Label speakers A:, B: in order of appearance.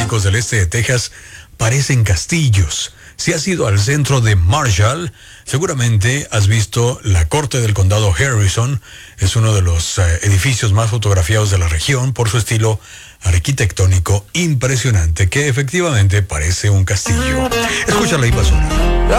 A: arquitectónicos del este de Texas parecen castillos. Si has ido al centro de Marshall, seguramente has visto la Corte del Condado Harrison. Es uno de los edificios más fotografiados de la región por su estilo arquitectónico impresionante, que efectivamente parece un castillo. Escúchala y basura.